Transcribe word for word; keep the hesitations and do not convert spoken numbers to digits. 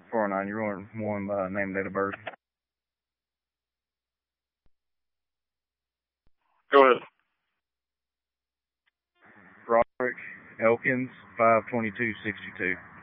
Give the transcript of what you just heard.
four oh nine, you want one uh, name, date of birth? Go ahead. Roderick Elkins, five twenty-two sixty-two.